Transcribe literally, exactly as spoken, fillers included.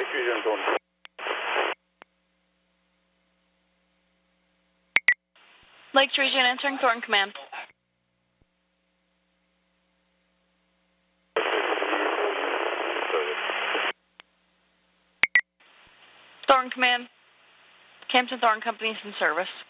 Region Thorn. Lakes Region answering Thorn Command. Thorn Command. Campton Thorn Company's in service.